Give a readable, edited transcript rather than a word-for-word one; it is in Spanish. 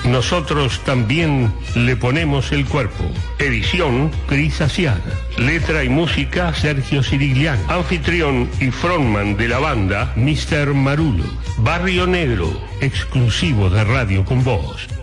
Nosotros también le ponemos el cuerpo. Edición Cris Aciar. Letra y música Sergio Sirigliano. Anfitrión y frontman de la banda Mr. Marulo. Barrio Negro, exclusivo de Radio Con Voz.